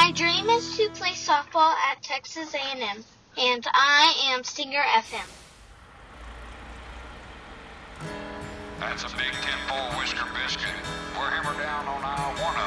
My dream is to play softball at Texas A&M, and I am Stinger FM. That's a big 10-4 Whisker Biscuit. We're hammered down on aisle 1 of